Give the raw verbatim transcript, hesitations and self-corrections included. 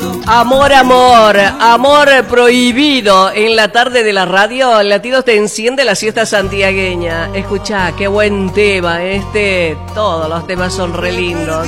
Amor, amor, amor prohibido. En la tarde de la radio, Latidos te enciende la siesta santiagueña. Escuchá, qué buen tema este. Todos los temas son re lindos.